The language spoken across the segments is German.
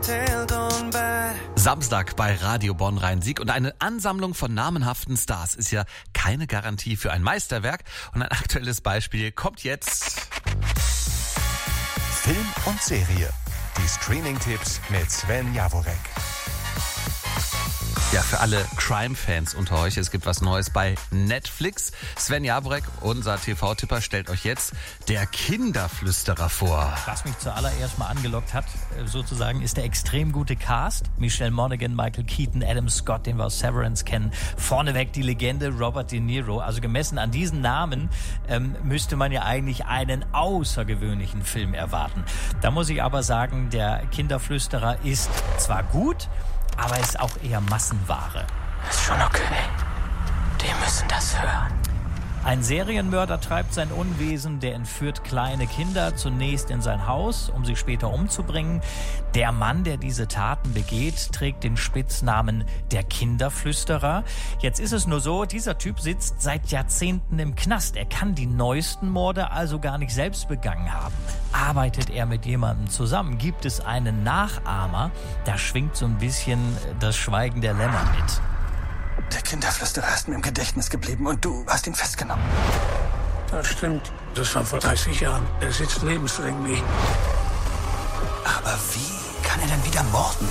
Samstag bei Radio Bonn Rhein-Sieg und eine Ansammlung von namenhaften Stars ist ja keine Garantie für ein Meisterwerk und ein aktuelles Beispiel kommt jetzt. Film und Serie. Die Streaming-Tipps mit Sven Jaworek. Ja, für alle Crime-Fans unter euch, es gibt was Neues bei Netflix. Sven Jaworek, unser TV-Tipper, stellt euch jetzt Der Kinderflüsterer vor. Was mich zuallererst mal angelockt hat, sozusagen, ist der extrem gute Cast. Michelle Monaghan, Michael Keaton, Adam Scott, den wir aus Severance kennen. Vorneweg die Legende Robert De Niro. Also gemessen an diesen Namen müsste man ja eigentlich einen außergewöhnlichen Film erwarten. Da muss ich aber sagen, Der Kinderflüsterer ist zwar gut, aber ist auch eher Massenware. Ist schon okay. Die müssen das hören. Ein Serienmörder treibt sein Unwesen, der entführt kleine Kinder zunächst in sein Haus, um sie später umzubringen. Der Mann, der diese Taten begeht, trägt den Spitznamen der Kinderflüsterer. Jetzt ist es nur so, dieser Typ sitzt seit Jahrzehnten im Knast. Er kann die neuesten Morde also gar nicht selbst begangen haben. Arbeitet er mit jemandem zusammen? Gibt es einen Nachahmer? Da schwingt so ein bisschen das Schweigen der Lämmer mit. Der Kinderflüsterer ist mir im Gedächtnis geblieben und du hast ihn festgenommen. Das stimmt. Das war vor 30 Jahren. Er sitzt lebenslänglich. Aber wie kann er denn wieder morden?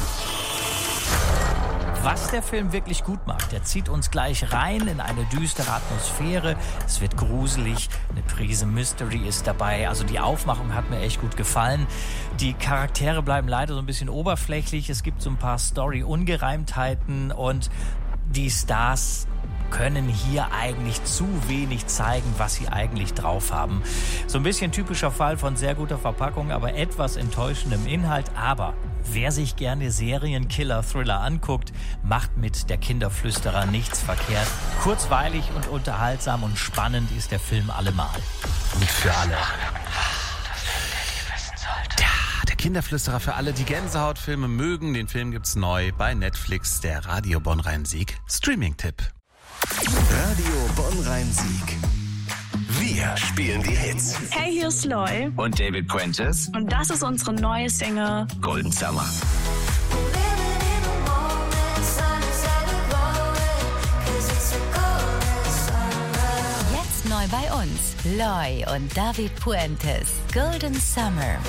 Was der Film wirklich gut macht, der zieht uns gleich rein in eine düstere Atmosphäre. Es wird gruselig, eine Prise Mystery ist dabei. Also die Aufmachung hat mir echt gut gefallen. Die Charaktere bleiben leider so ein bisschen oberflächlich. Es gibt so ein paar Story-Ungereimtheiten und die Stars können hier eigentlich zu wenig zeigen, was sie eigentlich drauf haben. So ein bisschen typischer Fall von sehr guter Verpackung, aber etwas enttäuschendem Inhalt. Aber wer sich gerne Serienkiller-Thriller anguckt, macht mit Der Kinderflüsterer nichts verkehrt. Kurzweilig und unterhaltsam und spannend ist der Film allemal. Gut für alle. Kinderflüsterer für alle, die Gänsehautfilme mögen. Den Film gibt's neu bei Netflix, der Radio Bonn Rhein-Sieg Streaming-Tipp. Radio Bonn Rhein-Sieg. Wir spielen die Hits. Hey, hier ist Loy. Und David Prentice. Und das ist unsere neue Single Golden Summer. Jetzt neu bei uns. Loy und David Puentes. Golden Summer.